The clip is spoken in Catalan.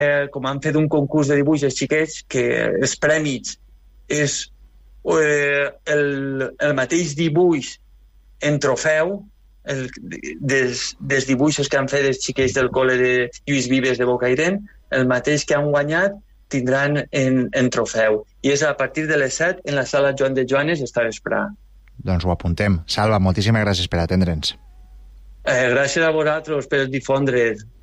com han fet un concurs de dibuix els xiquets, que els premis és el mateix dibuix en trofeu dels dibuixos que han fet els xiquets del col·le de Lluís Vives de Bocairent, el mateix que han guanyat tindran en trofeu. I és a partir de les 7 en la sala Joan de Joanes, està a Vesprà. Doncs ho apuntem. Salva, moltíssimes gràcies per atendre'ns. Gràcies a vosaltres per difondre.